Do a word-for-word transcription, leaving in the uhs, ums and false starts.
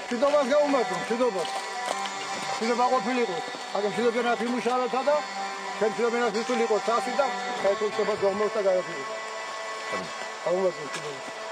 მშვიდობას გაუმართლო, მშვიდობას. მშვიდობა ყოფილიყო. აგერ მშვიდობიანად იმუშავებთა და შენ მშვიდობიანად ვისულიყო წასი და საერთოდ შეხება გომოს და გაიაფირო. გაუმართლო მშვიდობა.